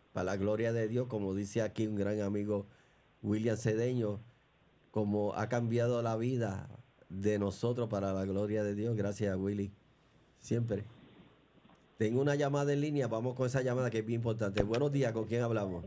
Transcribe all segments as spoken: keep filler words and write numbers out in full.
para la gloria de Dios, como dice aquí un gran amigo William Cedeño, como ha cambiado la vida de nosotros para la gloria de Dios. Gracias, Willy. Siempre. Tengo una llamada en línea, vamos con esa llamada que es bien importante. Buenos días, ¿con quién hablamos?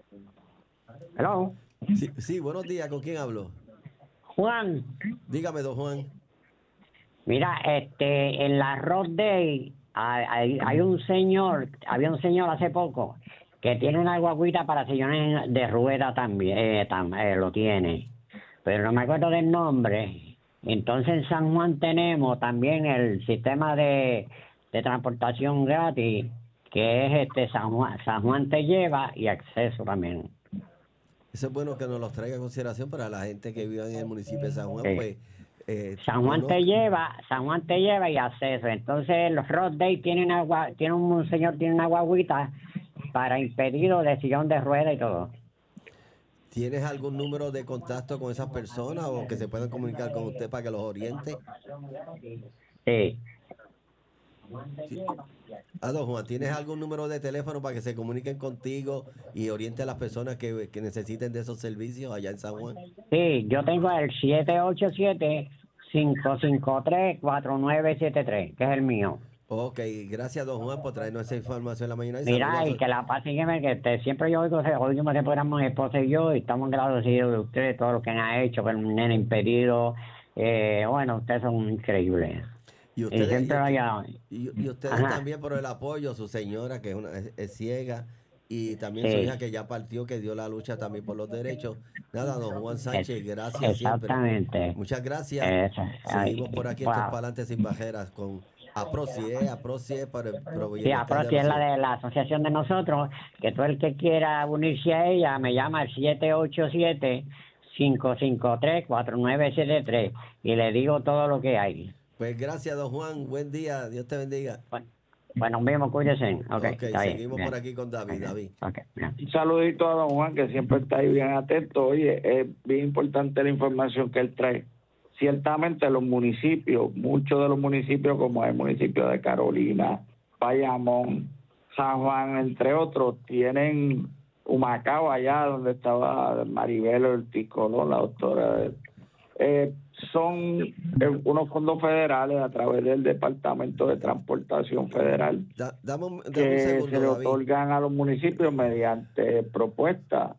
Hello, Sí, sí, buenos días, ¿con quién hablo? Juan, Dígame, don Juan. mira, este, en la Road Day hay, hay, hay un señor, había un señor hace poco que tiene una guaguita para sillones de rueda también, eh, tam- eh, lo tiene, pero no me acuerdo del nombre. Entonces en San Juan tenemos también el sistema de, de transportación gratis, que es este San Juan, San Juan te lleva y acceso también. Eso es bueno que nos los traiga a consideración para la gente que vive en el municipio de San Juan, Sí. pues eh, San Juan te conozca. lleva, San Juan te lleva y acceso. Entonces los Road Day tienen agua, tiene un señor tiene una guaguita para impedido de sillón de rueda y todo. ¿Tienes algún número de contacto con esas personas o que se puedan comunicar con usted para que los oriente? Sí. Sí. Ah, don Juan, ¿tienes algún número de teléfono para que se comuniquen contigo y oriente a las personas que, que necesiten de esos servicios allá en San Juan? Sí, yo tengo el siete ocho siete, cinco cinco tres, cuatro nueve siete tres, que es el mío. Ok, gracias, don Juan, por traernos esa información en la mañana y saludos a Mira, y su... que la paz sígueme, que te- siempre yo oigo, oímos ese programa, mi esposa y yo, y estamos agradecidos de ustedes, todo lo que han hecho, con el nene impedido. Eh, bueno, ustedes son increíbles. Y Y ustedes, y, siempre usted- vaya. y- y ustedes Ajá, también por el apoyo, su señora que es, una, es, es ciega y también su hija sí. que ya partió, que dio la lucha también por los derechos. Nada, don Juan Es, Sánchez, gracias siempre. exactamente. Muchas gracias. Eso, Seguimos por ay, aquí, esto es wow. para adelante sin bajeras con APROCIE, APROCIE para el pro Sí, bienestar de APROCI es los la hijos. de la asociación de nosotros, que todo el que quiera unirse a ella me llama al siete ocho siete, cinco cinco tres, cuatro nueve siete tres y le digo todo lo que hay. Pues gracias, don Juan. Buen día. Dios te bendiga. Bueno, pues nos vemos, cuídense. Ok, Ok, está bien, seguimos por bien. aquí con David. Ok, David. ok, bien. Un saludito a don Juan, que siempre está ahí bien atento. Oye, es bien importante la información que él trae. Ciertamente los municipios, muchos de los municipios, como el municipio de Carolina, Bayamón, San Juan, entre otros, tienen Humacao allá donde estaba Maribel Ortiz Colón, la doctora. Eh, son eh, unos fondos federales a través del Departamento de Transportación Federal Da- dame, un, dame un que se segundo, le David. otorgan a los municipios mediante propuestas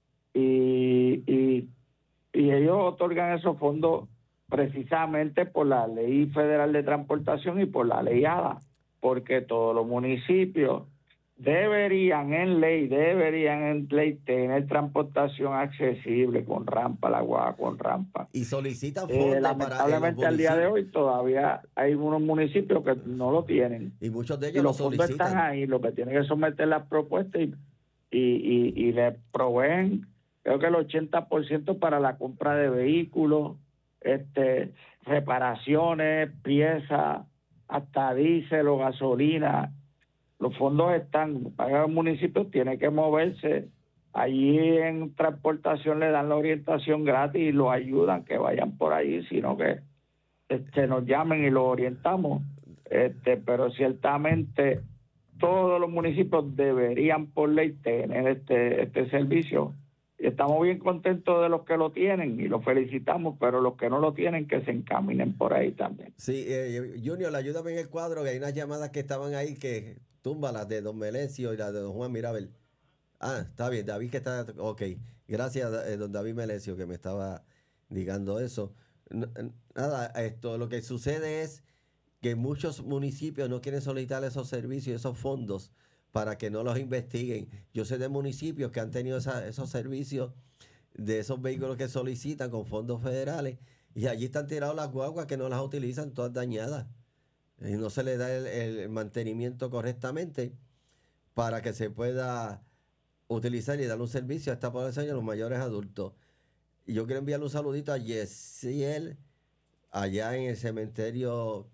y, y, y ellos otorgan esos fondos precisamente por la Ley Federal de Transportación y por la Ley ADA, porque todos los municipios deberían en ley, deberían en ley tener transportación accesible con rampa, la guagua con rampa. Y solicitan Eh, fondos para en los lamentablemente al día de municipios. hoy todavía hay unos municipios que no lo tienen Y muchos de y ellos lo los fondos están solicitan. ahí, lo que tienen que someter las propuestas y, y, y, y le proveen, creo que el ochenta por ciento para la compra de vehículos, este reparaciones, piezas, hasta diésel o gasolina. Los fondos están, para el municipio tiene que moverse. Allí en transportación le dan la orientación gratis y lo ayudan que vayan por allí, sino que este, nos llamen y lo orientamos, este, pero ciertamente todos los municipios deberían por ley tener este, este servicio. Y estamos bien contentos de los que lo tienen y los felicitamos, pero los que no lo tienen que se encaminen por ahí también. Sí, eh, Junior, ayúdame en el cuadro, que hay unas llamadas que estaban ahí que tumba las de don Melesio y las de don Juan Mirabel. Ah, está bien, David que está... Ok, gracias, eh, don David Melesio, que me estaba digando eso. N- n- Nada, esto, lo que sucede es que muchos municipios no quieren solicitar esos servicios, esos fondos, para que no los investiguen. Yo sé de municipios que han tenido esa- esos servicios de esos vehículos que solicitan con fondos federales y allí están tirados las guaguas que no las utilizan, todas dañadas. Y no se le da el, el mantenimiento correctamente para que se pueda utilizar y dar un servicio a esta población y a los mayores adultos. Y yo quiero enviarle un saludito a Yesiel, allá en el cementerio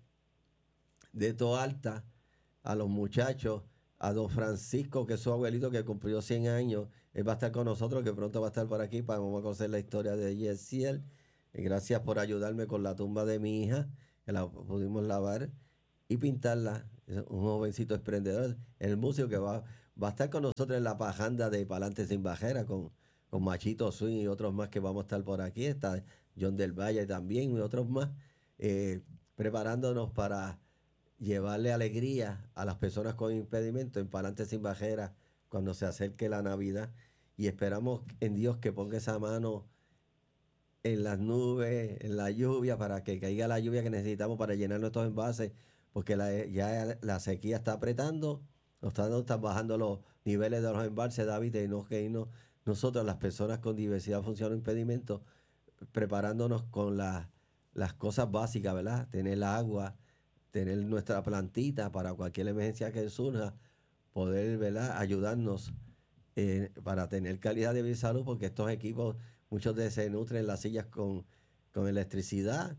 de Toalta, a los muchachos, a don Francisco, que es su abuelito que cumplió cien años. Él va a estar con nosotros, que pronto va a estar por aquí para vamos a conocer la historia de Yesiel. Y gracias por ayudarme con la tumba de mi hija, que la pudimos lavar y pintarla. Es un jovencito emprendedor, el músico que va va a estar con nosotros en la pajanda de Palante Sin Bajera con, con Machito Swing y otros más que vamos a estar por aquí. Está John del Valle también y otros más, eh, preparándonos para llevarle alegría a las personas con impedimento en Palante Sin Bajera cuando se acerque la Navidad. Y esperamos en Dios que ponga esa mano en las nubes, en la lluvia, para que caiga la lluvia que necesitamos para llenar nuestros envases, porque la, ya la sequía está apretando, nos están, nos están bajando los niveles de los embalses, David, y no que irnos nosotros, las personas con diversidad funcional o impedimento, preparándonos con la, las cosas básicas, ¿verdad? Tener agua, tener nuestra plantita para cualquier emergencia que surja, poder, ¿verdad?, ayudarnos eh, para tener calidad de vida y salud, porque estos equipos, muchos de se nutren las sillas con, con electricidad,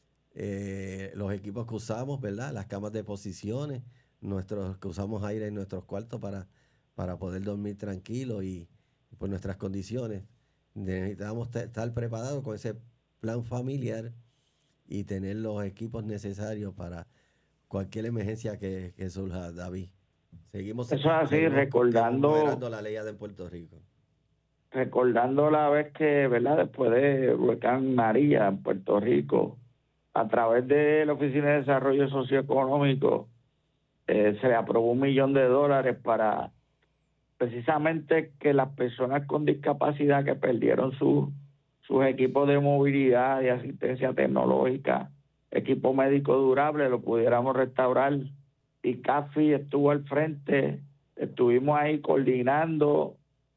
eh, los equipos que usamos, ¿verdad?, las camas de posiciones, nuestros que usamos aire en nuestros cuartos para, para poder dormir tranquilos y, y por nuestras condiciones. Necesitamos te- estar preparados con ese plan familiar y tener los equipos necesarios para cualquier emergencia que, que surja, David. Seguimos, Eso es así, seguimos recordando, conmemorando la ley de Puerto Rico. recordando la vez que, ¿verdad? Después de Huracán María en Puerto Rico, a través de la Oficina de Desarrollo Socioeconómico, eh, se le aprobó un millón de dólares para precisamente que las personas con discapacidad que perdieron su, sus equipos de movilidad y asistencia tecnológica, equipo médico durable, lo pudiéramos restaurar. Y CAFI estuvo al frente, estuvimos ahí coordinando,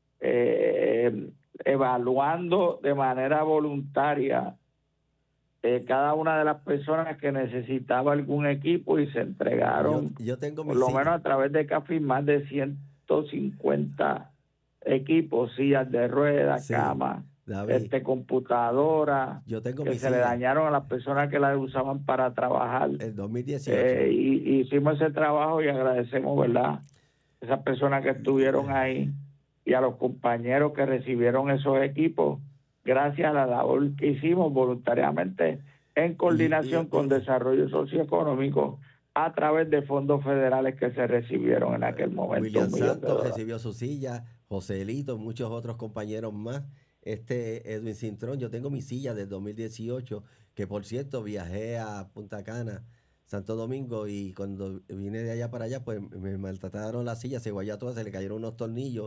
eh, evaluando de manera voluntaria eh, cada una de las personas que necesitaba algún equipo y se entregaron, Yo, yo tengo mi por lo silla. menos a través de CAFI, más de ciento cincuenta equipos, sillas de ruedas, Sí, camas, David, este, computadoras, yo tengo que mi se le silla. dañaron a las personas que las usaban para trabajar. El dos mil dieciocho. Eh, y, y hicimos ese trabajo y agradecemos, ¿verdad?, a esas personas que estuvieron ahí y a los compañeros que recibieron esos equipos gracias a la labor que hicimos voluntariamente en coordinación Y- y- con Desarrollo Socioeconómico a través de fondos federales que se recibieron en aquel momento, William un millón de Santos dólares. recibió su silla, Joselito, muchos otros compañeros más. Este Edwin Cintrón, yo tengo mi silla del dos mil dieciocho, que por cierto viajé a Punta Cana, Santo Domingo, y cuando vine de allá para allá, pues me maltrataron la silla, se guayó toda, se le cayeron unos tornillos.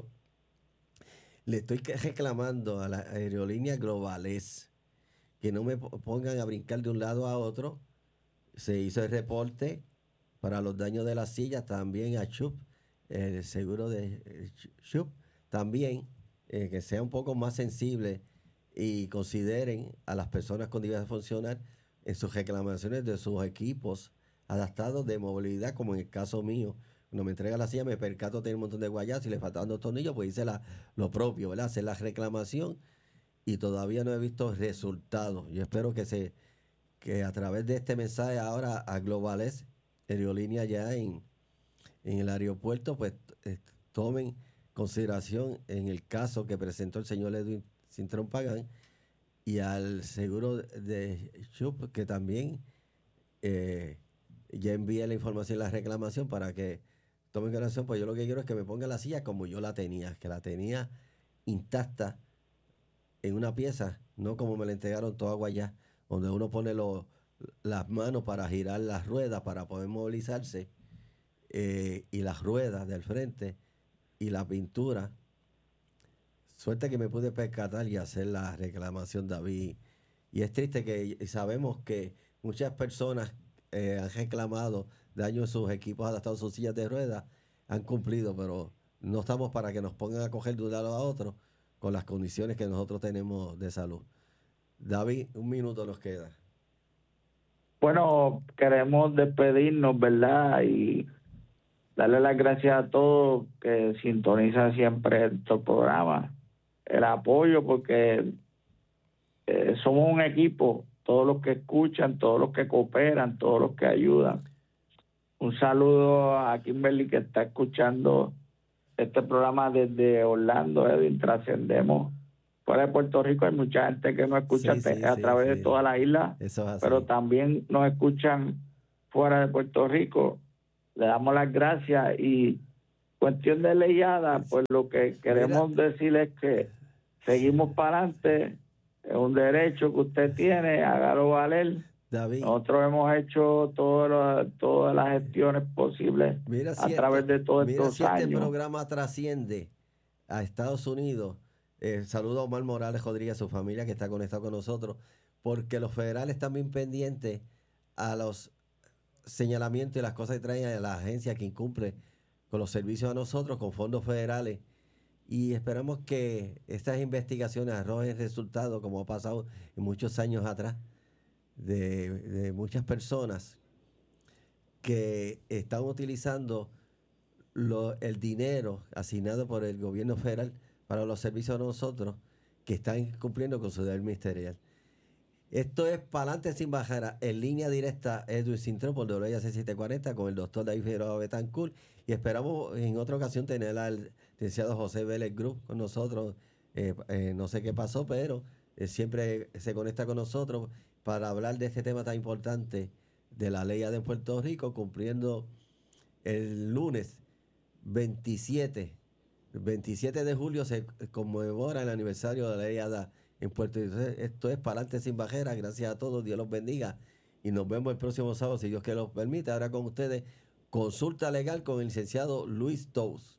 Le estoy que- reclamando a las aerolíneas globales que no me po- pongan a brincar de un lado a otro. Se hizo el reporte para los daños de las sillas, también a Chup, el seguro de eh, Ch- Chup, también eh, que sea un poco más sensible y consideren a las personas con diversidad funcional en sus reclamaciones de sus equipos adaptados de movilidad, como en el caso mío. Cuando me entrega la silla, me percato tener un montón de guayas y le faltaban dos tornillos, pues hice la, lo propio, ¿verdad? Hacer la reclamación y todavía no he visto resultados. Yo espero que se que a través de este mensaje ahora a Globales, aerolínea ya en, en el aeropuerto, pues eh, tomen consideración en el caso que presentó el señor Edwin Cintrón Pagán y al seguro de Chup, que también eh, ya envié la información y la reclamación para que tomen consideración, pues yo lo que quiero es que me ponga la silla como yo la tenía, que la tenía intacta en una pieza, no como me la entregaron toda guayá, donde uno pone los- las manos para girar las ruedas para poder movilizarse, eh, y las ruedas del frente y la pintura. Suerte que me pude percatar y hacer la reclamación, David. Y es triste que y sabemos que muchas personas eh, han reclamado daños en sus equipos adaptados, sus sillas de ruedas, han cumplido, pero no estamos para que nos pongan a coger de un lado a otro con las condiciones que nosotros tenemos de salud. David, un minuto nos queda. Bueno, queremos despedirnos, ¿verdad? Y darle las gracias a todos que sintonizan siempre estos programas, el apoyo, porque eh, somos un equipo, todos los que escuchan, todos los que cooperan, todos los que ayudan. Un saludo a Kimberly que está escuchando este programa desde Orlando, Edwin. Trascendemos fuera de Puerto Rico, hay mucha gente que nos escucha Sí, sí, a sí, través de sí. toda la isla, Eso es así. pero también nos escuchan fuera de Puerto Rico. Le damos las gracias y cuestión de leyada, pues lo que queremos Mira. decir es que seguimos para adelante, es un derecho que usted tiene, hágalo valer. David. Nosotros hemos hecho todo lo, todas las gestiones posibles mira a si través este, de todos mira estos si años. Este programa trasciende a Estados Unidos. Eh, saludo a Omar Morales Rodríguez, su familia que está conectado con nosotros, porque los federales están bien pendientes a los señalamientos y las cosas que traen a la agencia que incumple con los servicios a nosotros, con fondos federales. Y esperamos que estas investigaciones arrojen resultados, como ha pasado en muchos años atrás, de, de muchas personas que están utilizando lo, el dinero asignado por el gobierno federal para los servicios de nosotros, que están cumpliendo con su deber ministerial. Esto es Pa'lante Sin Bajara, en línea directa Edwin Cintrón por W C setecientos cuarenta con el doctor David Figueroa Betancourt, y esperamos en otra ocasión tener al licenciado José Vélez Cruz con nosotros. Eh, eh, no sé qué pasó, pero eh, siempre se conecta con nosotros para hablar de este tema tan importante de la ley A D A en Puerto Rico, cumpliendo el lunes veintisiete de julio se conmemora el aniversario de la ley A D A en Puerto Rico. Esto es Pa'lante Sin Bajera. Gracias a todos, Dios los bendiga y nos vemos el próximo sábado, si Dios que los permite. Ahora con ustedes, consulta legal con el licenciado Luis Tous.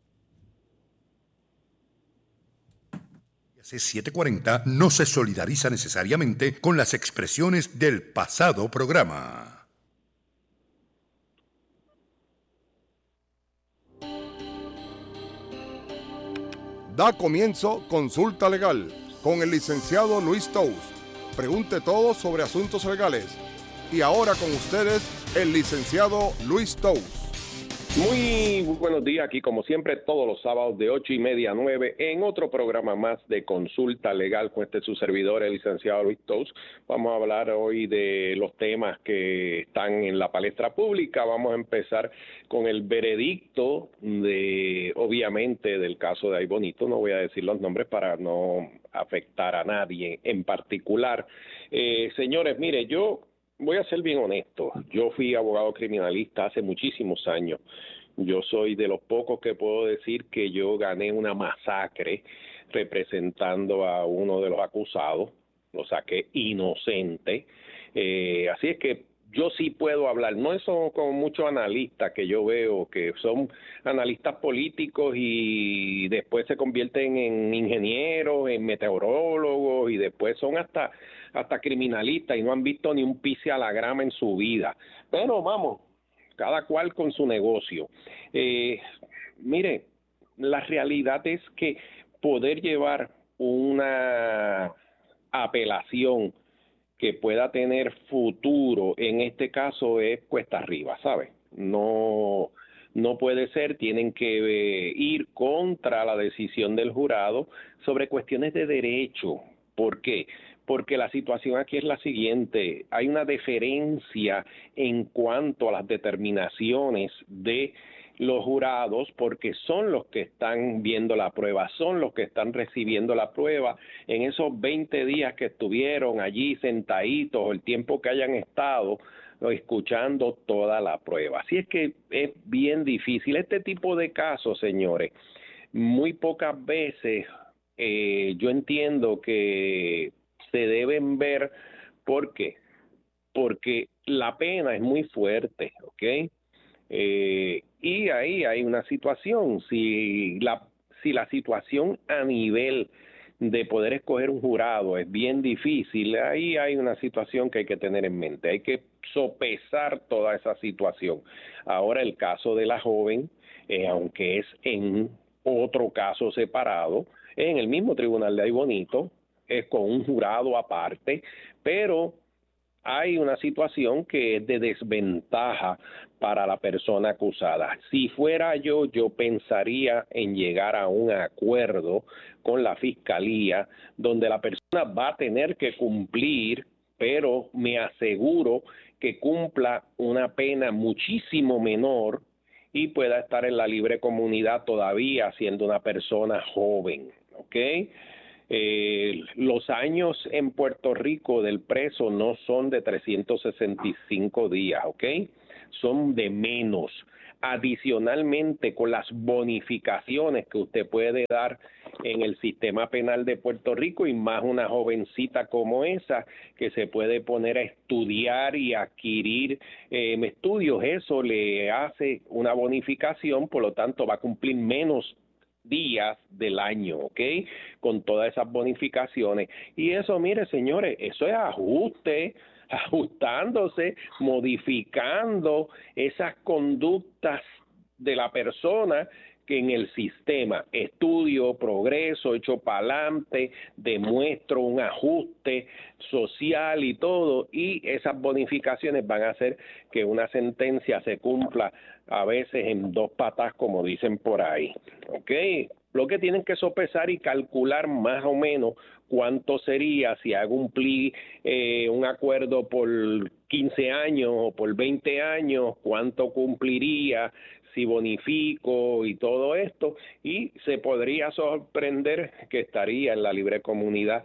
C setecientos cuarenta no se solidariza necesariamente con las expresiones del pasado programa. Da comienzo Consulta Legal con el licenciado Luis Tous. Pregunte todo sobre asuntos legales. Y ahora con ustedes, el licenciado Luis Tous. Muy buenos días, aquí como siempre todos los sábados de ocho y media a nueve en otro programa más de Consulta Legal con este su servidor, el licenciado Luis Tous. Vamos a hablar hoy de los temas que están en la palestra pública. Vamos a empezar con el veredicto de, obviamente, del caso de Ay Bonito. No voy a decir los nombres para no afectar a nadie en particular. Eh, señores, mire, yo voy a ser bien honesto. Yo fui abogado criminalista hace muchísimos años. Yo soy de los pocos que puedo decir que yo gané una masacre representando a uno de los acusados. Lo saqué inocente. Eh, así es que yo sí puedo hablar. No es como muchos analistas que yo veo que son analistas políticos y después se convierten en ingenieros, en meteorólogos y después son hasta hasta criminalistas y no han visto ni un pise a la grama en su vida. Pero vamos, cada cual con su negocio. Eh, mire, la realidad es que poder llevar una apelación que pueda tener futuro, en este caso es cuesta arriba, ¿sabe? No, no puede ser, tienen que eh, ir contra la decisión del jurado sobre cuestiones de derecho. ¿Por qué? Porque la situación aquí es la siguiente: hay una deferencia en cuanto a las determinaciones de los jurados, porque son los que están viendo la prueba, son los que están recibiendo la prueba en esos veinte días que estuvieron allí sentaditos, o el tiempo que hayan estado escuchando toda la prueba. Así es que es bien difícil. Este tipo de casos, señores, muy pocas veces eh, yo entiendo que se deben ver. ¿Por qué? Porque la pena es muy fuerte, ¿ok? Eh, y ahí hay una situación. Si la, si la situación a nivel de poder escoger un jurado es bien difícil, ahí hay una situación que hay que tener en mente. Hay que sopesar toda esa situación. Ahora, el caso de la joven, eh, aunque es en otro caso separado, en el mismo tribunal de Ay Bonito, es con un jurado aparte, pero hay una situación que es de desventaja para la persona acusada. Si fuera yo, yo pensaría en llegar a un acuerdo con la fiscalía, donde la persona va a tener que cumplir, pero me aseguro que cumpla una pena muchísimo menor y pueda estar en la libre comunidad todavía siendo una persona joven, ¿ok? Eh, los años en Puerto Rico del preso no son de trescientos sesenta y cinco días, ¿ok? Son de menos. Adicionalmente, con las bonificaciones que usted puede dar en el sistema penal de Puerto Rico, y más una jovencita como esa que se puede poner a estudiar y adquirir eh, estudios, eso le hace una bonificación, por lo tanto va a cumplir menos días del año, ¿ok? Con todas esas bonificaciones. Y eso, mire, señores, eso es ajuste, ajustándose, modificando esas conductas de la persona que en el sistema estudio, progreso, hecho para adelante, demuestro un ajuste social y todo, y esas bonificaciones van a hacer que una sentencia se cumpla a veces en dos patas, como dicen por ahí, ¿ok? Lo que tienen que sopesar y calcular más o menos cuánto sería si hago un pli, eh, un acuerdo por quince años o por veinte años, cuánto cumpliría si bonifico y todo esto, y se podría sorprender que estaría en la libre comunidad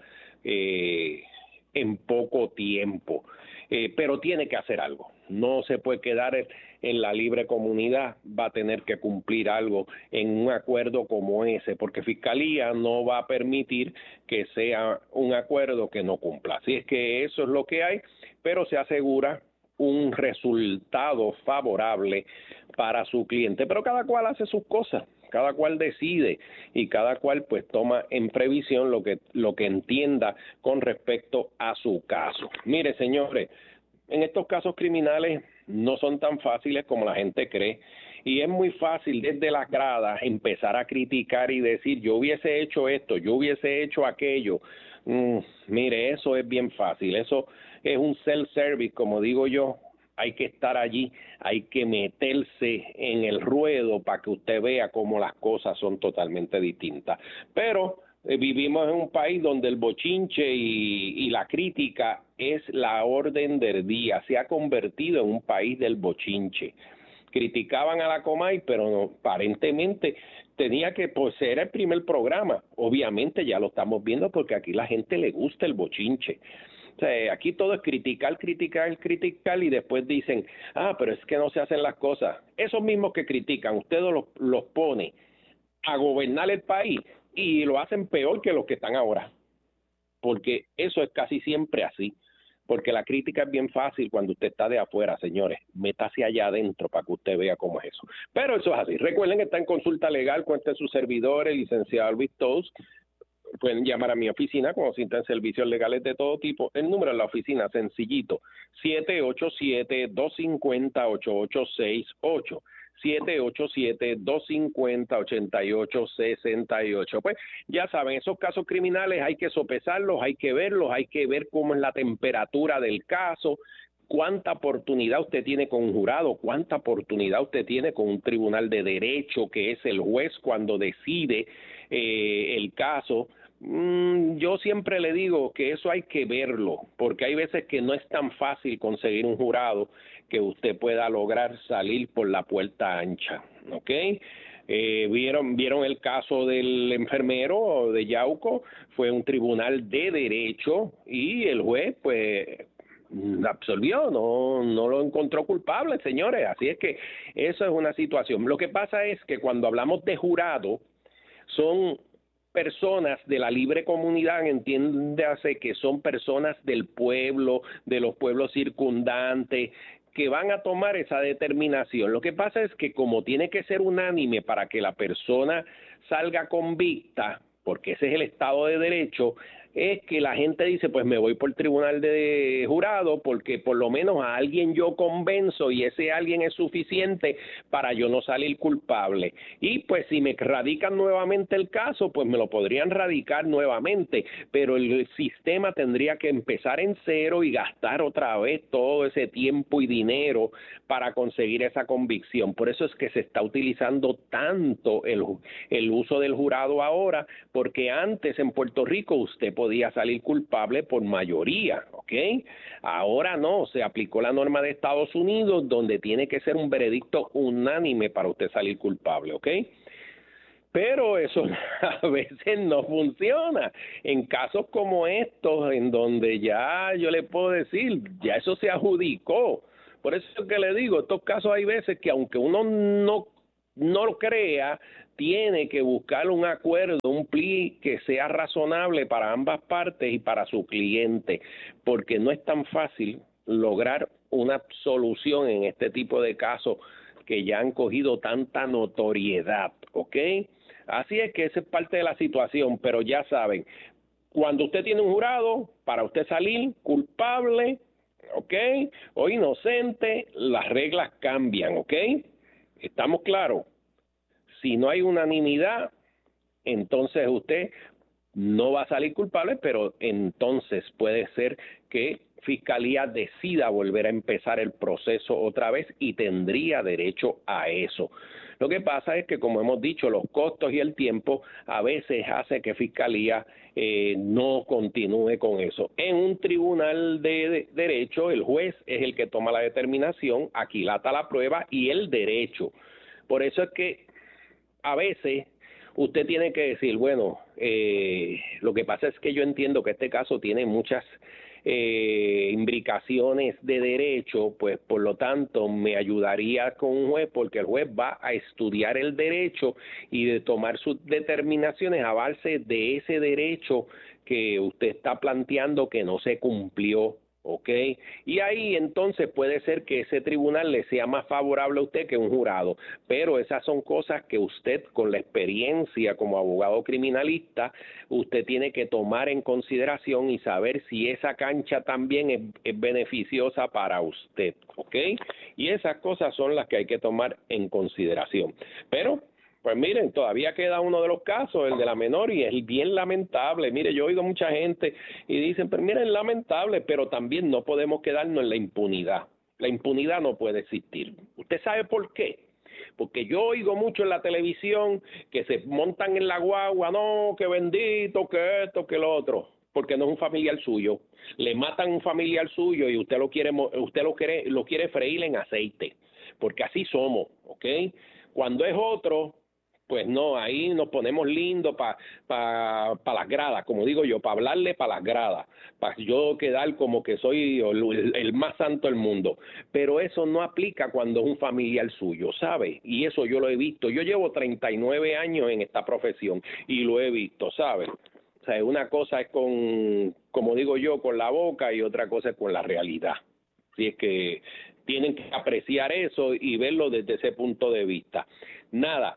eh, en poco tiempo. Eh, pero tiene que hacer algo, no se puede quedar en, en la libre comunidad, va a tener que cumplir algo en un acuerdo como ese, porque Fiscalía no va a permitir que sea un acuerdo que no cumpla. Así es que eso es lo que hay, pero se asegura un resultado favorable para su cliente, pero cada cual hace sus cosas, cada cual decide y cada cual pues toma en previsión lo que lo que entienda con respecto a su caso. Mire, señores, en estos casos criminales no son tan fáciles como la gente cree, y es muy fácil desde las gradas empezar a criticar y decir yo hubiese hecho esto, yo hubiese hecho aquello. Mm, mire, eso es bien fácil, eso es un self-service, como digo yo. Hay que estar allí, hay que meterse en el ruedo para que usted vea cómo las cosas son totalmente distintas. Pero eh, vivimos en un país donde el bochinche y, y la crítica es la orden del día. Se ha convertido en un país del bochinche. Criticaban a la Comay, pero no, aparentemente tenía que pues, ser el primer programa. Obviamente ya lo estamos viendo porque aquí la gente le gusta el bochinche. O sea, aquí todo es criticar, criticar, criticar y después dicen, ah, pero es que no se hacen las cosas. Esos mismos que critican, usted los, los pone a gobernar el país y lo hacen peor que los que están ahora. Porque eso es casi siempre así. Porque la crítica es bien fácil cuando usted está de afuera, señores. Métase allá adentro para que usted vea cómo es eso. Pero eso es así. Recuerden que está en consulta legal con este su servidor, el licenciado Luis Tous. Pueden llamar a mi oficina cuando necesitan servicios legales de todo tipo. El número de la oficina, sencillito, siete ocho siete, dos cinco cero, ocho ocho seis ocho. siete ocho siete, dos cinco cero, ocho ocho seis ocho. Pues ya saben, esos casos criminales hay que sopesarlos, hay que verlos, hay que ver cómo es la temperatura del caso, cuánta oportunidad usted tiene con un jurado, cuánta oportunidad usted tiene con un tribunal de derecho, que es el juez cuando decide eh, el caso. Mm, yo siempre le digo que eso hay que verlo, porque hay veces que no es tan fácil conseguir un jurado que usted pueda lograr salir por la puerta ancha, ¿ok? Eh, vieron vieron el caso del enfermero de Yauco, fue un tribunal de derecho y el juez pues absolvió, no no lo encontró culpable, señores. Así es que eso es una situación. Lo que pasa es que cuando hablamos de jurado son personas de la libre comunidad, entiéndase que son personas del pueblo, de los pueblos circundantes, que van a tomar esa determinación. Lo que pasa es que como tiene que ser unánime para que la persona salga convicta, porque ese es el Estado de Derecho, es que la gente dice, pues me voy por el tribunal de jurado porque por lo menos a alguien yo convenzo y ese alguien es suficiente para yo no salir culpable. Y pues si me radican nuevamente el caso, pues me lo podrían radicar nuevamente, pero el sistema tendría que empezar en cero y gastar otra vez todo ese tiempo y dinero para conseguir esa convicción. Por eso es que se está utilizando tanto el, el uso del jurado ahora, porque antes en Puerto Rico usted podía salir culpable por mayoría, ¿ok? Ahora no, se aplicó la norma de Estados Unidos donde tiene que ser un veredicto unánime para usted salir culpable, ¿ok? Pero eso a veces no funciona. En casos como estos, en donde ya yo le puedo decir, ya eso se adjudicó, Por eso es que le digo, estos casos hay veces que aunque uno no, no lo crea, tiene que buscar un acuerdo, un plea que sea razonable para ambas partes y para su cliente, porque no es tan fácil lograr una solución en este tipo de casos que ya han cogido tanta notoriedad, ¿ok? Así es que esa es parte de la situación, pero ya saben, cuando usted tiene un jurado, para usted salir culpable, ¿ok? O inocente, las reglas cambian, ¿ok? ¿Estamos claros? Si no hay unanimidad, entonces usted no va a salir culpable, pero entonces puede ser que Fiscalía decida volver a empezar el proceso otra vez y tendría derecho a eso. Lo que pasa es que, como hemos dicho, los costos y el tiempo a veces hace que Fiscalía eh, no continúe con eso. En un tribunal de, de derecho, el juez es el que toma la determinación, aquilata la prueba y el derecho. Por eso es que a veces usted tiene que decir, bueno, eh, lo que pasa es que yo entiendo que este caso tiene muchas eh, imbricaciones de derecho, pues por lo tanto me ayudaría con un juez, porque el juez va a estudiar el derecho y de tomar sus determinaciones a base de ese derecho que usted está planteando que no se cumplió. ¿Ok? Y ahí entonces puede ser que ese tribunal le sea más favorable a usted que un jurado, pero esas son cosas que usted, con la experiencia como abogado criminalista, usted tiene que tomar en consideración y saber si esa cancha también es, es beneficiosa para usted, ¿ok? Y esas cosas son las que hay que tomar en consideración. Pero pues miren, todavía queda uno de los casos, el de la menor, y es bien lamentable. Mire, yo he oído mucha gente y dicen, pero miren, es lamentable, pero también no podemos quedarnos en la impunidad. La impunidad no puede existir. ¿Usted sabe por qué? Porque yo oigo mucho en la televisión que se montan en la guagua, no, que bendito, que esto, que lo otro, porque no es un familiar suyo. Le matan un familiar suyo y usted lo quiere, usted lo quiere, lo quiere freír en aceite, porque así somos, ¿ok? Cuando es otro, pues no, ahí nos ponemos lindos para pa, pa las gradas, como digo yo, para hablarle para las gradas, para yo quedar como que soy el, el más santo del mundo. Pero eso no aplica cuando es un familiar suyo, ¿sabe? Y eso yo lo he visto. Yo llevo treinta y nueve años en esta profesión y lo he visto, ¿sabe? O sea, una cosa es con, como digo yo, con la boca y otra cosa es con la realidad. Así es que tienen que apreciar eso y verlo desde ese punto de vista. Nada.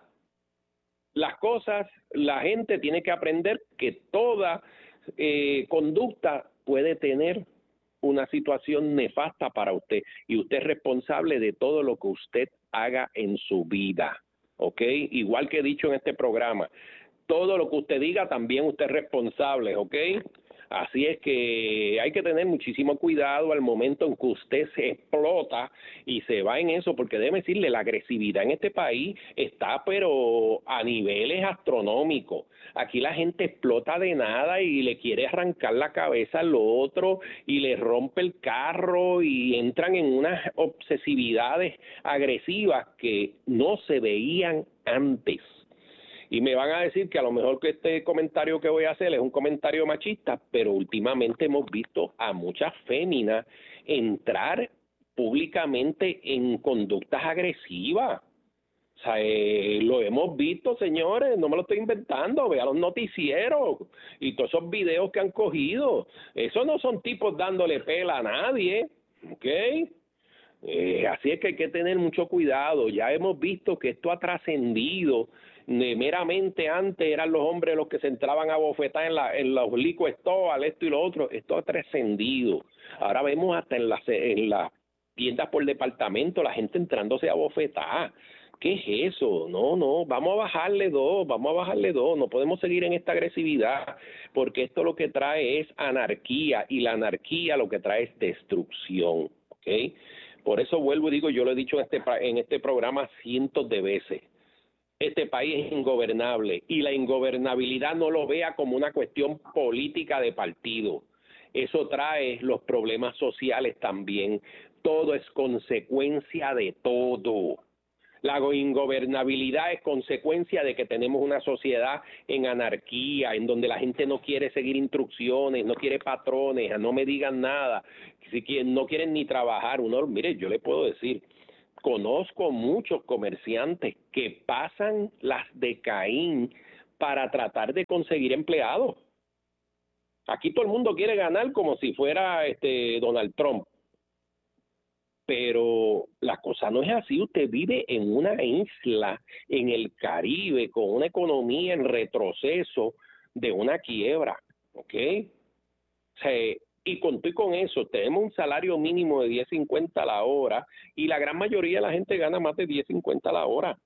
Las cosas, la gente tiene que aprender que toda eh, conducta puede tener una situación nefasta para usted y usted es responsable de todo lo que usted haga en su vida, ¿ok? Igual que he dicho en este programa, todo lo que usted diga también usted es responsable, ¿ok? Así es que hay que tener muchísimo cuidado al momento en que usted se explota y se va en eso, porque déjeme decirle, la agresividad en este país está pero a niveles astronómicos. Aquí la gente explota de nada y le quiere arrancar la cabeza al otro y le rompe el carro y entran en unas obsesividades agresivas que no se veían antes. Y me van a decir que a lo mejor que este comentario que voy a hacer es un comentario machista, pero últimamente hemos visto a muchas féminas entrar públicamente en conductas agresivas. O sea, eh, lo hemos visto, señores, no me lo estoy inventando, vea los noticieros y todos esos videos que han cogido. Esos no son tipos dándole pela a nadie, ¿ok? Eh, así es que hay que tener mucho cuidado. Ya hemos visto que esto ha trascendido. Meramente antes eran los hombres los que se entraban a bofetar en, la, en los liquor store, al esto y lo otro. Esto ha trascendido. Ahora vemos hasta en las en las tiendas por departamento la gente entrándose a bofetar. ¿Qué es eso? No, no, vamos a bajarle dos, vamos a bajarle dos. No podemos seguir en esta agresividad, porque esto lo que trae es anarquía, y la anarquía lo que trae es destrucción, ¿ok? Por eso vuelvo y digo, yo lo he dicho en este, en este programa cientos de veces. Este país es ingobernable y la ingobernabilidad no lo vea como una cuestión política de partido. Eso trae los problemas sociales también. Todo es consecuencia de todo. La ingobernabilidad es consecuencia de que tenemos una sociedad en anarquía, en donde la gente no quiere seguir instrucciones, no quiere patrones, no me digan nada, si quieren, no quieren ni trabajar. Uno, mire, yo le puedo decir, conozco muchos comerciantes que pasan las de Caín para tratar de conseguir empleados. Aquí todo el mundo quiere ganar como si fuera este Donald Trump. Pero la cosa no es así. Usted vive en una isla en el Caribe con una economía en retroceso de una quiebra, ¿ok? O sea, y con todo y con eso, tenemos un salario mínimo de diez cincuenta la hora y la gran mayoría de la gente gana más de diez cincuenta la hora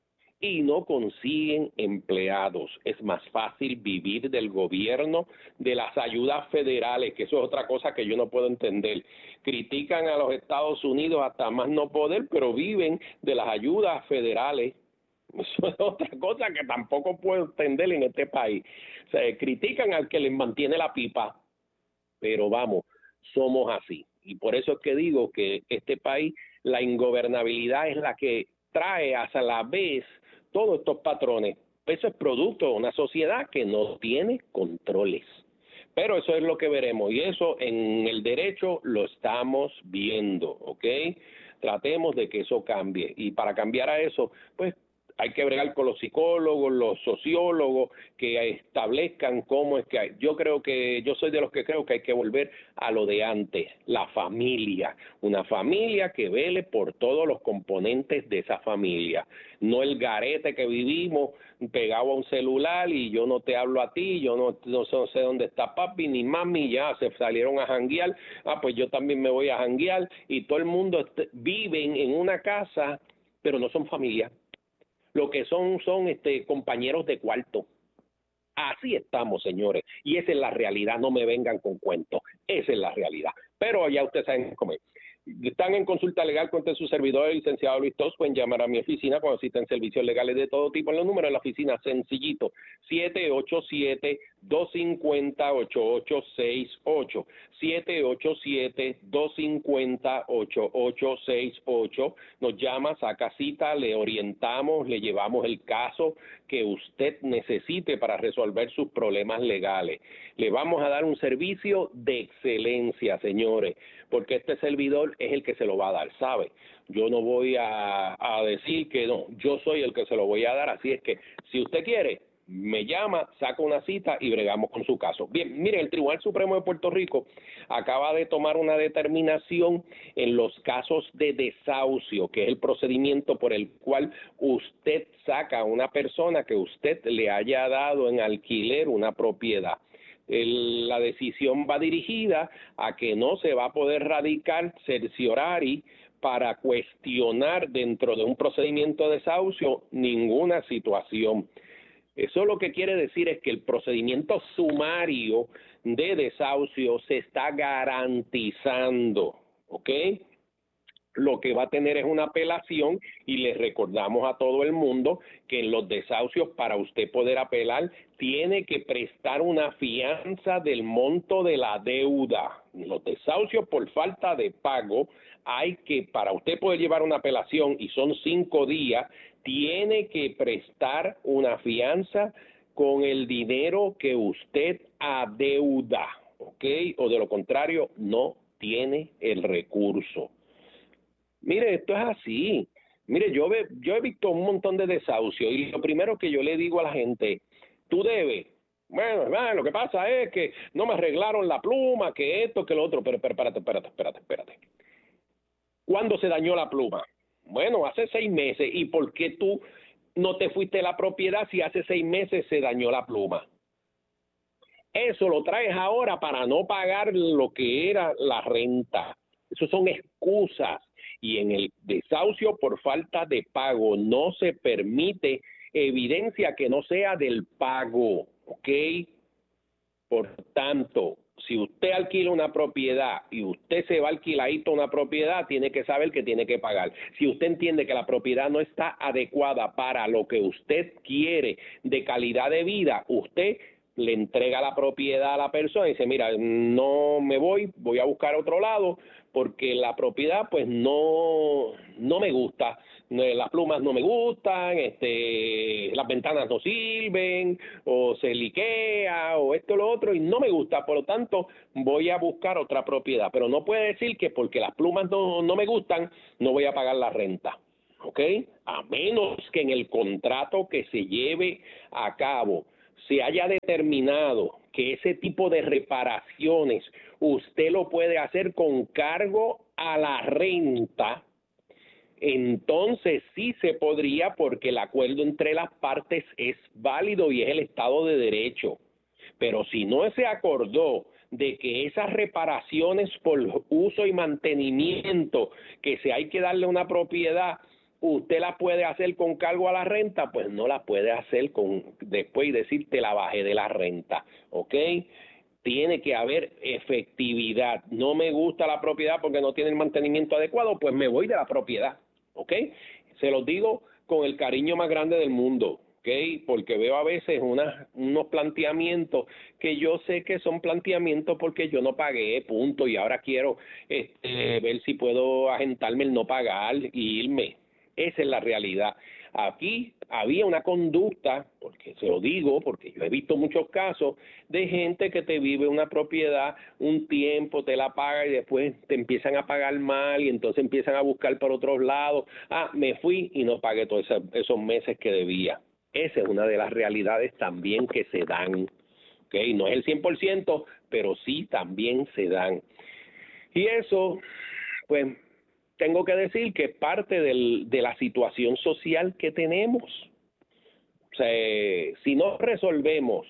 y no consiguen empleados. Es más fácil vivir del gobierno, de las ayudas federales, que eso es otra cosa que yo no puedo entender. Critican a los Estados Unidos hasta más no poder, pero viven de las ayudas federales. Eso es otra cosa que tampoco puedo entender en este país. O sea, critican al que les mantiene la pipa, pero vamos, somos así. Y por eso es que digo que este país, la ingobernabilidad es la que trae hasta la vez todos estos patrones. Eso es producto de una sociedad que no tiene controles. Pero eso es lo que veremos y eso en el derecho lo estamos viendo, ¿ok? Tratemos de que eso cambie y para cambiar a eso, pues hay que bregar con los psicólogos, los sociólogos, que establezcan cómo es que hay. Yo creo que, yo soy de los que creo que hay que volver a lo de antes, la familia. Una familia que vele por todos los componentes de esa familia. No el garete que vivimos pegado a un celular y yo no te hablo a ti, yo no, no sé dónde está papi ni mami, ya se salieron a janguear, ah, pues yo también me voy a janguear y todo el mundo est- viven en una casa, pero no son familia. Lo que son son este compañeros de cuarto. Así estamos, señores, y esa es la realidad, no me vengan con cuentos, esa es la realidad. Pero ya ustedes saben cómo es. Están en consulta legal contra su servidor, el licenciado Luis Tous. Pueden llamar a mi oficina cuando necesiten servicios legales de todo tipo. En los números de la oficina, sencillito, siete ocho siete, dos cinco cero, ocho ocho seis ocho, siete ocho siete, dos cinco cero, ocho ocho seis ocho. Nos llama, saca cita, le orientamos, le llevamos el caso que usted necesite para resolver sus problemas legales. Le vamos a dar un servicio de excelencia, señores, porque este servidor es el que se lo va a dar, ¿sabe? Yo no voy a, a decir que no, yo soy el que se lo voy a dar, así es que si usted quiere, me llama, saca una cita y bregamos con su caso. Bien, mire, el Tribunal Supremo de Puerto Rico acaba de tomar una determinación en los casos de desahucio, que es el procedimiento por el cual usted saca a una persona que usted le haya dado en alquiler una propiedad. El, la decisión va dirigida a que no se va a poder radicar certiorari para cuestionar dentro de un procedimiento de desahucio ninguna situación. Eso lo que quiere decir es que el procedimiento sumario de desahucio se está garantizando, ¿ok? Lo que va a tener es una apelación y les recordamos a todo el mundo que en los desahucios para usted poder apelar tiene que prestar una fianza del monto de la deuda. En los desahucios por falta de pago hay que, para usted poder llevar una apelación y son cinco días, tiene que prestar una fianza con el dinero que usted adeuda, ¿ok? O de lo contrario no tiene el recurso. Mire, esto es así. Mire, yo, ve, yo he visto un montón de desahucios y lo primero que yo le digo a la gente, tú debes. Bueno, hermano, lo que pasa es que no me arreglaron la pluma, que esto, que lo otro. Pero, pero espérate, espérate, espérate, espérate. ¿Cuándo se dañó la pluma? Bueno, hace seis meses. ¿Y por qué tú no te fuiste a la propiedad si hace seis meses se dañó la pluma? Eso lo traes ahora para no pagar lo que era la renta. Eso son excusas. Y en el desahucio por falta de pago no se permite evidencia que no sea del pago, ¿ok? Por tanto, si usted alquila una propiedad y usted se va alquiladito a una propiedad, tiene que saber que tiene que pagar. Si usted entiende que la propiedad no está adecuada para lo que usted quiere de calidad de vida, usted le entrega la propiedad a la persona y dice, mira, no me voy, voy a buscar otro lado porque la propiedad pues no, no me gusta, las plumas no me gustan, este, las ventanas no sirven, o se liquea, o esto o lo otro, y no me gusta, por lo tanto voy a buscar otra propiedad, pero no puede decir que porque las plumas no, no me gustan, no voy a pagar la renta, ¿ok? A menos que en el contrato que se lleve a cabo se haya determinado que ese tipo de reparaciones usted lo puede hacer con cargo a la renta, entonces sí se podría, porque el acuerdo entre las partes es válido y es el Estado de Derecho. Pero si no se acordó de que esas reparaciones por uso y mantenimiento que se hay que darle a una propiedad, usted la puede hacer con cargo a la renta, pues no la puede hacer con después y decir te la bajé de la renta, ¿ok? Tiene que haber efectividad. No me gusta la propiedad porque no tiene el mantenimiento adecuado, pues me voy de la propiedad, ¿ok? Se los digo con el cariño más grande del mundo, ¿ok? Porque veo a veces una, unos planteamientos que yo sé que son planteamientos porque yo no pagué, punto, y ahora quiero este, ver si puedo agentarme el no pagar y irme. Esa es la realidad. Aquí había una conducta, porque se lo digo, porque yo he visto muchos casos de gente que te vive una propiedad un tiempo, te la paga y después te empiezan a pagar mal y entonces empiezan a buscar por otros lados. Ah, me fui y no pagué todos esos, esos meses que debía. Esa es una de las realidades también que se dan. ¿Okay? No es el cien por ciento, pero sí también se dan. Y eso, pues, tengo que decir que es parte del, de la situación social que tenemos. O sea, si no resolvemos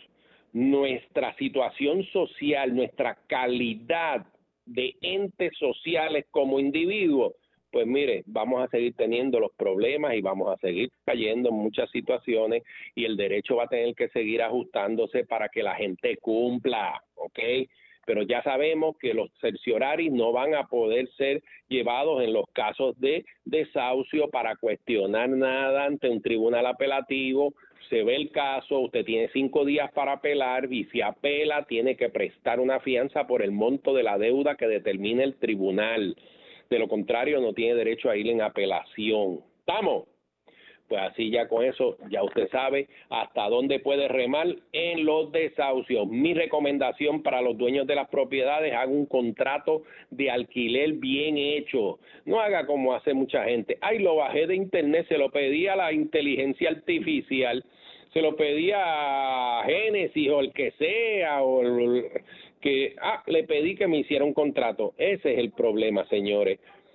nuestra situación social, nuestra calidad de entes sociales como individuos, pues mire, vamos a seguir teniendo los problemas y vamos a seguir cayendo en muchas situaciones y el derecho va a tener que seguir ajustándose para que la gente cumpla, ¿ok? Pero ya sabemos que los cercioraris no van a poder ser llevados en los casos de desahucio para cuestionar nada ante un tribunal apelativo. Se ve el caso, usted tiene cinco días para apelar y si apela tiene que prestar una fianza por el monto de la deuda que determine el tribunal. De lo contrario, no tiene derecho a ir en apelación. ¿Estamos? Pues así ya con eso, ya usted sabe hasta dónde puede remar en los desahucios. Mi recomendación para los dueños de las propiedades, haga un contrato de alquiler bien hecho. No haga como hace mucha gente. Ay, lo bajé de internet, se lo pedí a la inteligencia artificial, se lo pedí a Génesis o el que sea, o el, que, ah, le pedí que me hiciera un contrato. Ese es el problema, señores.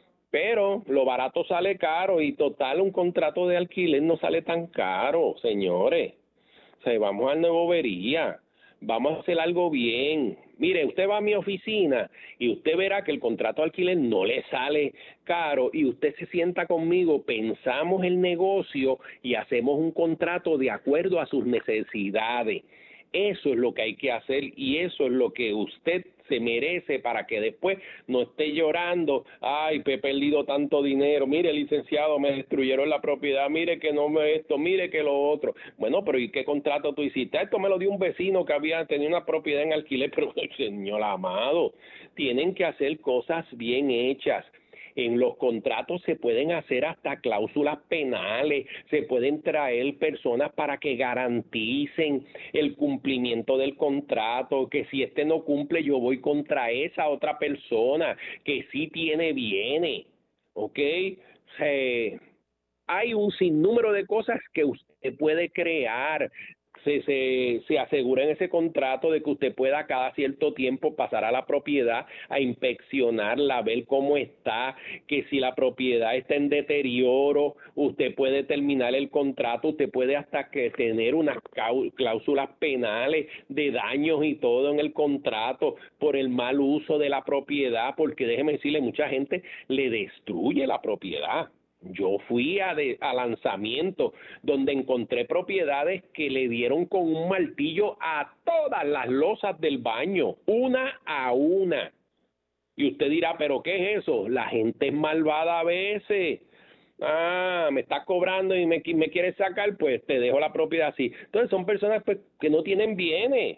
Pero lo barato sale caro y total un contrato de alquiler no sale tan caro, señores. O sea, vamos a la bobería, vamos a hacer algo bien. Mire, usted va a mi oficina y usted verá que el contrato de alquiler no le sale caro y usted se sienta conmigo, pensamos el negocio y hacemos un contrato de acuerdo a sus necesidades. Eso es lo que hay que hacer y eso es lo que usted se merece para que después no esté llorando, ay, he perdido tanto dinero, mire, licenciado, me destruyeron la propiedad, mire que no me esto, mire que lo otro. Bueno, pero ¿y qué contrato tú hiciste? Esto me lo dio un vecino que había tenido una propiedad en alquiler, pero señor amado, tienen que hacer cosas bien hechas. En los contratos se pueden hacer hasta cláusulas penales, se pueden traer personas para que garanticen el cumplimiento del contrato, que si este no cumple yo voy contra esa otra persona que sí tiene bienes, ¿ok? Eh, hay un sinnúmero de cosas que usted puede crear. Se, se, se asegura en ese contrato de que usted pueda cada cierto tiempo pasar a la propiedad a inspeccionarla, a ver cómo está, que si la propiedad está en deterioro, usted puede terminar el contrato, usted puede hasta que tener unas cláusulas penales de daños y todo en el contrato por el mal uso de la propiedad, porque déjeme decirle, mucha gente le destruye la propiedad. Yo fui a, de, a lanzamiento donde encontré propiedades que le dieron con un martillo a todas las losas del baño, una a una. Y usted dirá, ¿pero qué es eso? La gente es malvada a veces. Ah, me estás cobrando y me, me quieres sacar, pues te dejo la propiedad así. Entonces son personas pues, que no tienen bienes.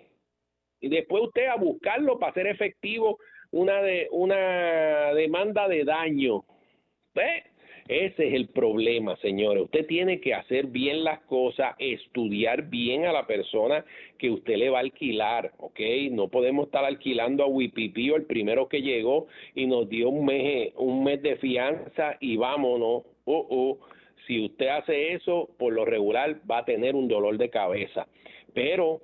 Y después usted a buscarlo para hacer efectivo una de una demanda de daño. ¿Ve? Ese es el problema, señores. Usted tiene que hacer bien las cosas, estudiar bien a la persona que usted le va a alquilar, ¿ok? No podemos estar alquilando a Wipipío, el primero que llegó y nos dio un mes, un mes de fianza y vámonos. Uh, uh. Si usted hace eso, por lo regular va a tener un dolor de cabeza. Pero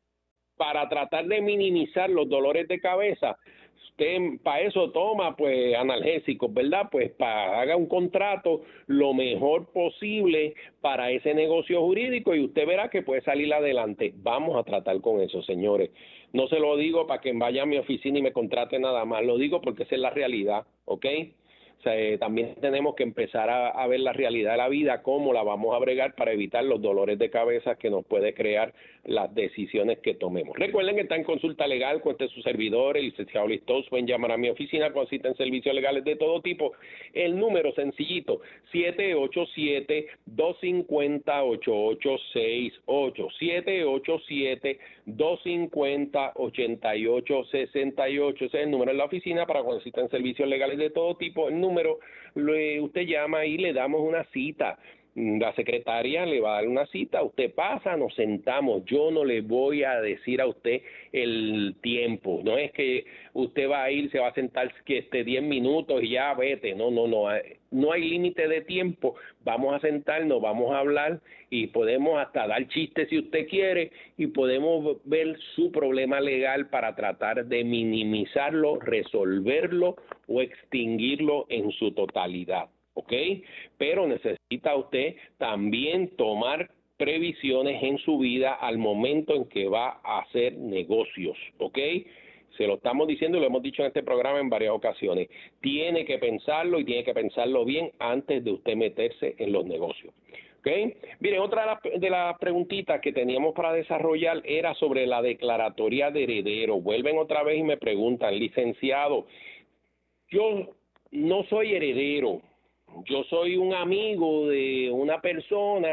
para tratar de minimizar los dolores de cabeza, usted para eso toma pues analgésicos, ¿verdad? Pues para haga un contrato lo mejor posible para ese negocio jurídico y usted verá que puede salir adelante. Vamos a tratar con eso, señores. No se lo digo para que vaya a mi oficina y me contrate nada más, lo digo porque esa es la realidad, ¿ok? O sea, eh, también tenemos que empezar a, a ver la realidad de la vida, cómo la vamos a bregar para evitar los dolores de cabeza que nos puede crear las decisiones que tomemos. Recuerden que está en consulta legal con este su servidor, el licenciado Luis Tous. Pueden llamar a mi oficina cuando necesiten servicios legales de todo tipo. El número sencillito, siete ocho siete, dos cinco cero, ocho ocho seis ocho, siete ocho siete, dos cinco cero, ocho ocho seis ocho. Ese es el número de la oficina para cuando necesiten servicios legales de todo tipo. El número, usted llama y le damos una cita. La secretaria le va a dar una cita, usted pasa, nos sentamos, yo no le voy a decir a usted el tiempo, no es que usted va a ir, se va a sentar que esté diez minutos y ya vete, no, no, no, no hay límite de tiempo, vamos a sentarnos, vamos a hablar y podemos hasta dar chistes si usted quiere y podemos ver su problema legal para tratar de minimizarlo, resolverlo o extinguirlo en su totalidad. ¿Ok? Pero necesita usted también tomar previsiones en su vida al momento en que va a hacer negocios, ¿ok? Se lo estamos diciendo y lo hemos dicho en este programa en varias ocasiones. Tiene que pensarlo y tiene que pensarlo bien antes de usted meterse en los negocios. ¿Ok? Miren, otra de las, de las preguntitas que teníamos para desarrollar era sobre la declaratoria de heredero. Vuelven otra vez y me preguntan, licenciado, yo no soy heredero. Yo soy un amigo de una persona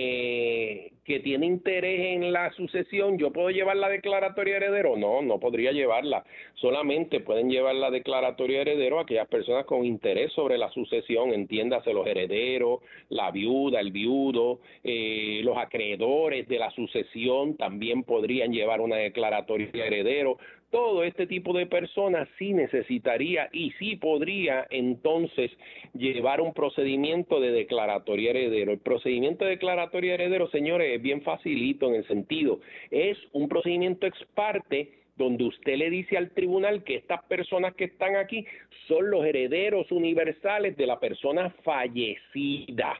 eh, que tiene interés en la sucesión. ¿Yo puedo llevar la declaratoria de heredero? No, no podría llevarla. Solamente pueden llevar la declaratoria de heredero aquellas personas con interés sobre la sucesión, entiéndase los herederos, la viuda, el viudo, eh, los acreedores de la sucesión también podrían llevar una declaratoria de heredero. Todo este tipo de personas sí necesitaría y sí podría entonces llevar un procedimiento de declaratoria heredero. El procedimiento de declaratoria heredero, señores, es bien facilito en el sentido, es un procedimiento ex parte donde usted le dice al tribunal que estas personas que están aquí son los herederos universales de la persona fallecida.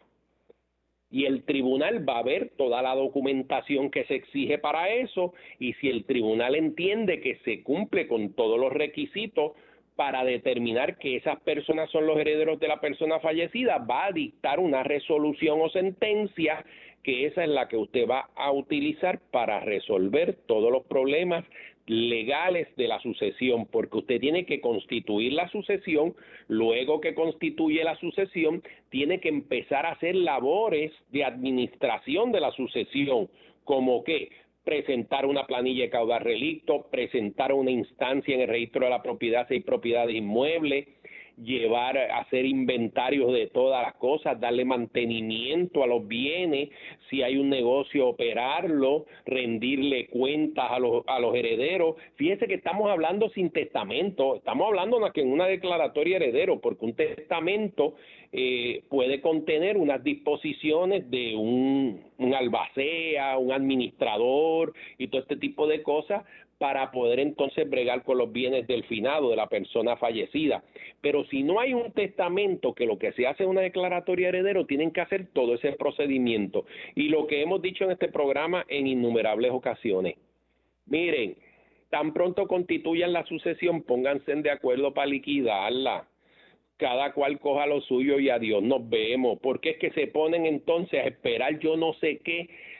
Y el tribunal va a ver toda la documentación que se exige para eso y si el tribunal entiende que se cumple con todos los requisitos para determinar que esas personas son los herederos de la persona fallecida, va a dictar una resolución o sentencia que esa es la que usted va a utilizar para resolver todos los problemas legales de la sucesión, porque usted tiene que constituir la sucesión, luego que constituye la sucesión, tiene que empezar a hacer labores de administración de la sucesión, como que presentar una planilla de caudal relicto, presentar una instancia en el registro de la propiedad si hay propiedades inmuebles, llevar a hacer inventarios de todas las cosas, darle mantenimiento a los bienes, si hay un negocio operarlo, rendirle cuentas a los a los herederos. Fíjese que estamos hablando sin testamento, estamos hablando en una declaratoria heredero, porque un testamento eh, puede contener unas disposiciones de un, un albacea, un administrador y todo este tipo de cosas, para poder entonces bregar con los bienes del finado, de la persona fallecida. Pero si no hay un testamento, que lo que se hace es una declaratoria heredero, tienen que hacer todo ese procedimiento. Y lo que hemos dicho en este programa en innumerables ocasiones. Miren, tan pronto constituyan la sucesión, pónganse de acuerdo para liquidarla. Cada cual coja lo suyo y adiós nos vemos. Porque es que se ponen entonces a esperar yo no sé qué,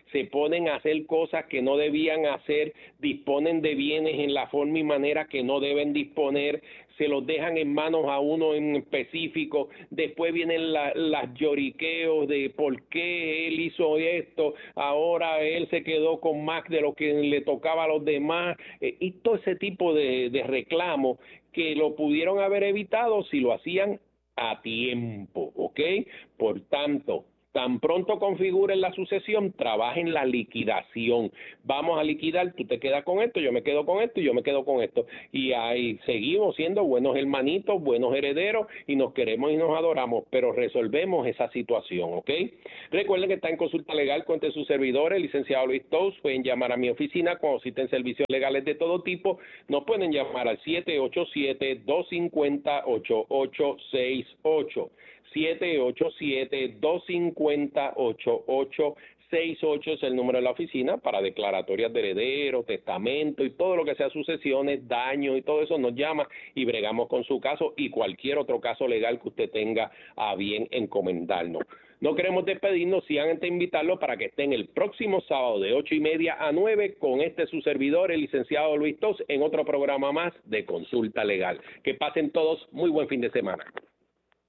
se ponen a hacer cosas que no debían hacer, disponen de bienes en la forma y manera que no deben disponer, se los dejan en manos a uno en específico, después vienen la, las lloriqueos de por qué él hizo esto, ahora él se quedó con más de lo que le tocaba a los demás, eh, y todo ese tipo de, de reclamos que lo pudieron haber evitado si lo hacían a tiempo, ¿ok? Por tanto, tan pronto configuren la sucesión, trabajen la liquidación. Vamos a liquidar, tú te quedas con esto, yo me quedo con esto y yo me quedo con esto. Y ahí seguimos siendo buenos hermanitos, buenos herederos y nos queremos y nos adoramos, pero resolvemos esa situación, ¿ok? Recuerden que está en consulta legal con este sus servidores, el licenciado Luis Tous. Pueden llamar a mi oficina cuando citen servicios legales de todo tipo. Nos pueden llamar al siete ocho siete, dos cinco cero, ocho ocho seis ocho. siete ocho siete, dos cinco cero, ocho ocho seis ocho es el número de la oficina para declaratorias de heredero, testamento y todo lo que sea sucesiones, daños y todo eso. Nos llama y bregamos con su caso y cualquier otro caso legal que usted tenga a bien encomendarnos. No queremos despedirnos, sigan antes de invitarlo para que estén el próximo sábado de ocho y media a nueve con este su servidor, el licenciado Luis Tous, en otro programa más de Consulta Legal. Que pasen todos muy buen fin de semana.